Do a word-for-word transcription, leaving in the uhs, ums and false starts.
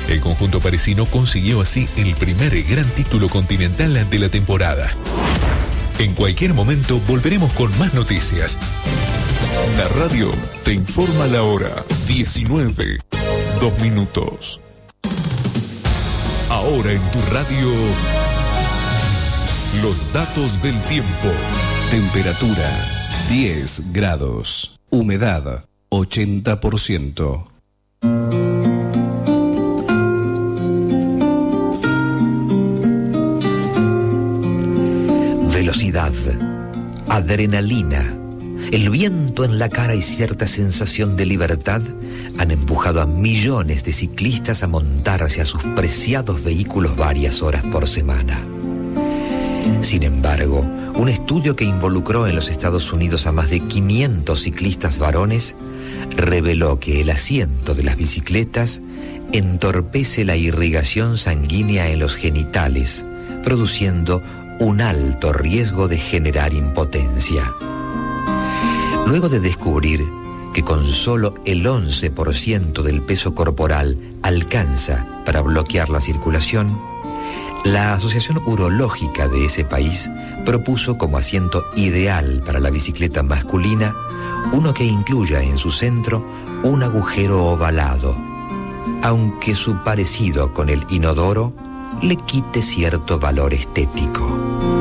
El conjunto parisino consiguió así el primer gran título continental de la temporada. En cualquier momento volveremos con más noticias. La radio te informa la hora diecinueve, dos minutos. Ahora en tu radio, los datos del tiempo. Temperatura diez grados. Humedad ochenta por ciento. Velocidad, adrenalina, el viento en la cara y cierta sensación de libertad han empujado a millones de ciclistas a montarse a sus preciados vehículos varias horas por semana. Sin embargo, un estudio que involucró en los Estados Unidos a más de quinientos ciclistas varones reveló que el asiento de las bicicletas entorpece la irrigación sanguínea en los genitales, produciendo un alto riesgo de generar impotencia. Luego de descubrir que con solo el once por ciento del peso corporal alcanza para bloquear la circulación, la Asociación Urológica de ese país propuso como asiento ideal para la bicicleta masculina uno que incluya en su centro un agujero ovalado, aunque su parecido con el inodoro le quite cierto valor estético.